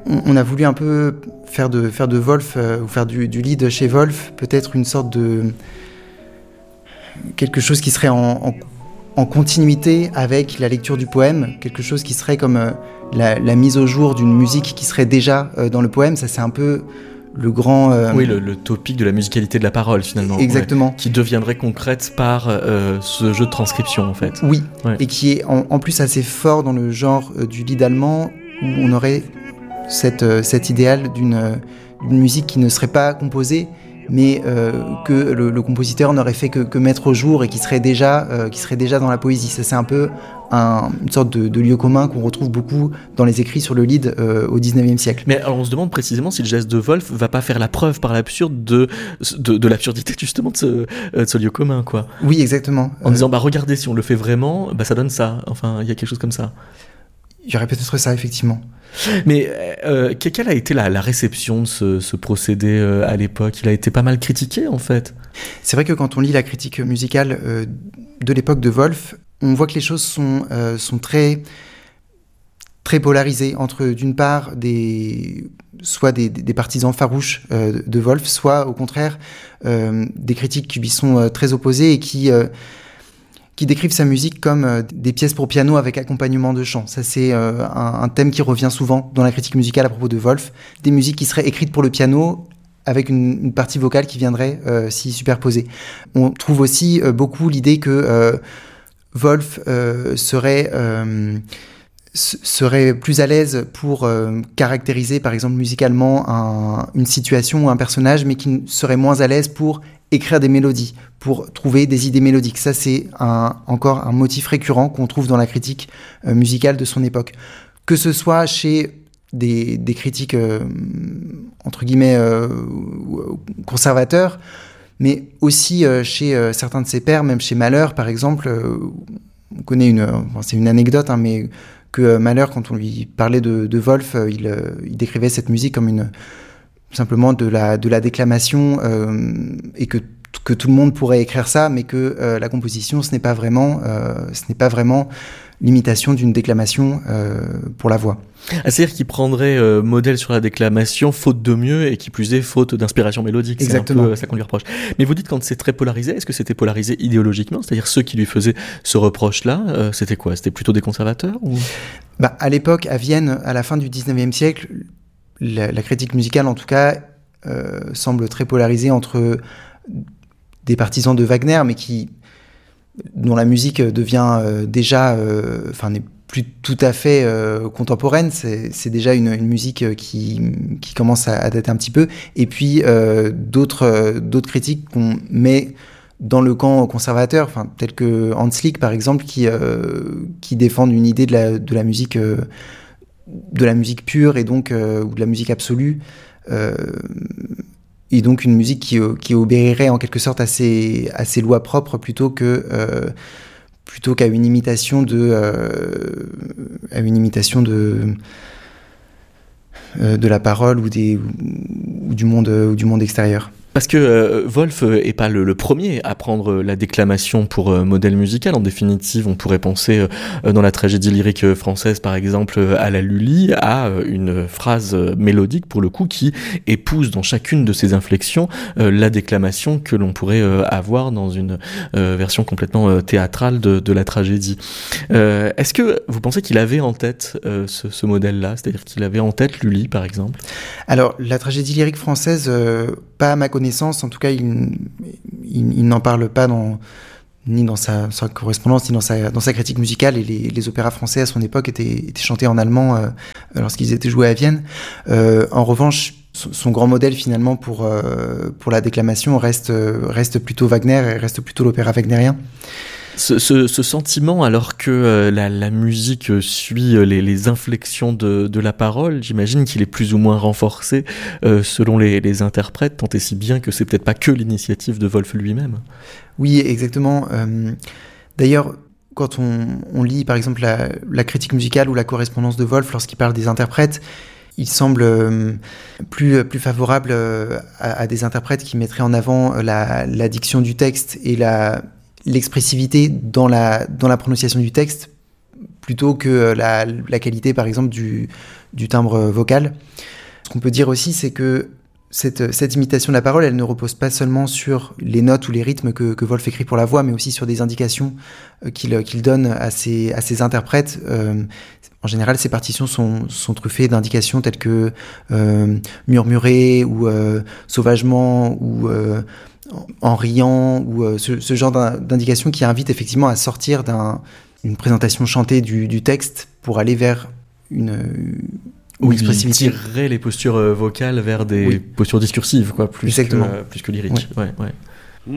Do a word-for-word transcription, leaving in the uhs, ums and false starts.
on, on a voulu un peu faire de, faire de Wolf, euh, ou faire du, du lead chez Wolf, peut-être une sorte de... quelque chose qui serait en, en, en continuité avec la lecture du poème, quelque chose qui serait comme euh, la, la mise au jour d'une musique qui serait déjà euh, dans le poème. Ça, c'est un peu le grand... Euh... Oui, le, le topic de la musicalité de la parole, finalement. Exactement. Ouais, qui deviendrait concrète par euh, ce jeu de transcription, en fait. Oui, ouais. Et qui est en, en plus assez fort dans le genre euh, du lead allemand, où on aurait cette, euh, cet idéal d'une, euh, d'une musique qui ne serait pas composée, mais euh, que le, le compositeur n'aurait fait que, que mettre au jour et qui serait déjà, euh, qui serait déjà dans la poésie. Ça, c'est un peu un, une sorte de, de lieu commun qu'on retrouve beaucoup dans les écrits sur le lied euh, au dix-neuvième siècle. Mais alors on se demande précisément si le geste de Wolf va pas faire la preuve par l'absurde de, de, de l'absurdité justement de ce, de ce lieu commun, quoi. Oui, exactement. En euh... disant, bah regardez, si on le fait vraiment, bah ça donne ça. Enfin, il y a quelque chose comme ça. Il y aurait peut-être ça, effectivement. Mais euh, quelle a été la, la réception de ce, ce procédé euh, à l'époque ? Il a été pas mal critiqué, en fait. C'est vrai que quand on lit la critique musicale euh, de l'époque de Wolf, on voit que les choses sont, euh, sont très, très polarisées entre, d'une part, des, soit des, des partisans farouches euh, de Wolf, soit, au contraire, euh, des critiques qui lui sont euh, très opposées et qui... Euh, qui décrivent sa musique comme euh, des pièces pour piano avec accompagnement de chant. Ça, c'est euh, un, un thème qui revient souvent dans la critique musicale à propos de Wolf. Des musiques qui seraient écrites pour le piano avec une, une partie vocale qui viendrait euh, s'y superposer. On trouve aussi euh, beaucoup l'idée que euh, Wolf euh, serait... Euh, serait plus à l'aise pour euh, caractériser, par exemple, musicalement un, une situation ou un personnage, mais qui serait moins à l'aise pour écrire des mélodies, pour trouver des idées mélodiques. Ça, c'est un, encore un motif récurrent qu'on trouve dans la critique euh, musicale de son époque. Que ce soit chez des, des critiques, euh, entre guillemets, euh, conservateurs, mais aussi euh, chez euh, certains de ses pairs, même chez Mahler, par exemple. Euh, on connaît une... Bon, c'est une anecdote, hein, mais... que Mahler, quand on lui parlait de, de Wolf, euh, il, euh, il décrivait cette musique comme une, simplement de la, de la déclamation, euh, et que, que tout le monde pourrait écrire ça, mais que euh, la composition, ce n'est pas vraiment, euh, ce n'est pas vraiment l'imitation d'une déclamation euh, pour la voix. Ah, c'est-à-dire qu'il prendrait euh, modèle sur la déclamation, faute de mieux, et qui plus est, faute d'inspiration mélodique. Exactement. C'est un peu ça qu'on lui reproche. Mais vous dites quand c'est très polarisé, est-ce que c'était polarisé idéologiquement ? C'est-à-dire ceux qui lui faisaient ce reproche-là, euh, c'était quoi ? C'était plutôt des conservateurs ou... bah, à l'époque, à Vienne, à la fin du dix-neuvième siècle, la, la critique musicale, en tout cas, euh, semble très polarisée entre des partisans de Wagner, mais qui, dont la musique devient euh, déjà... Enfin, euh, n'est plus tout à fait euh, contemporaine, c'est, c'est déjà une, une musique qui, qui commence à, à dater un petit peu, et puis euh, d'autres, euh, d'autres critiques qu'on met dans le camp conservateur, enfin, tels que Hans Lick par exemple, qui, euh, qui défendent une idée de la, de la musique euh, de la musique pure, et donc, euh, ou de la musique absolue, euh, et donc une musique qui, qui obéirait en quelque sorte à ses, à ses lois propres plutôt que euh, plutôt qu'à une imitation de euh, à une imitation de euh, de la parole ou des ou du monde ou du monde extérieur. Parce que euh, Wolf est pas le, le premier à prendre la déclamation pour euh, modèle musical. En définitive, on pourrait penser euh, dans la tragédie lyrique française, par exemple, à la Lully, à euh, une phrase mélodique, pour le coup, qui épouse dans chacune de ses inflexions euh, la déclamation que l'on pourrait euh, avoir dans une euh, version complètement euh, théâtrale de, de la tragédie. Euh, est-ce que vous pensez qu'il avait en tête euh, ce, ce modèle-là ? C'est-à-dire qu'il avait en tête Lully, par exemple ? Alors, la tragédie lyrique française, euh, pas à ma connaissance, en tout cas, il, il, il n'en parle pas dans, ni dans sa, sa correspondance, ni dans sa, dans sa critique musicale, et les, les opéras français à son époque étaient, étaient chantés en allemand euh, lorsqu'ils étaient joués à Vienne. Euh, en revanche, son, son grand modèle finalement pour, euh, pour la déclamation reste, reste plutôt Wagner, et reste plutôt l'opéra wagnérien. Ce, ce, ce sentiment, alors que euh, la, la musique suit euh, les, les inflexions de, de la parole, j'imagine qu'il est plus ou moins renforcé euh, selon les, les interprètes, tant et si bien que c'est peut-être pas que l'initiative de Wolf lui-même. Oui, exactement. Euh, d'ailleurs, quand on, on lit par exemple la, la critique musicale ou la correspondance de Wolf lorsqu'il parle des interprètes, il semble euh, plus, plus favorable euh, à, à des interprètes qui mettraient en avant la, la diction du texte et la... l'expressivité dans la, dans la prononciation du texte, plutôt que la, la qualité, par exemple, du, du timbre vocal. Ce qu'on peut dire aussi, c'est que Cette, cette imitation de la parole, elle ne repose pas seulement sur les notes ou les rythmes que, que Wolf écrit pour la voix, mais aussi sur des indications euh, qu'il, qu'il donne à ses, à ses interprètes. Euh, en général, ces partitions sont, sont truffées d'indications telles que euh, murmurer ou euh, sauvagement ou euh, en riant, ou euh, ce, ce genre d'indications qui invitent effectivement à sortir d'un, d'une présentation chantée du, du texte pour aller vers une... Ou il tirerait les postures vocales vers des oui. postures discursives, quoi, plus Exactement. que, plus que lyriques. Oui. Ouais, ouais.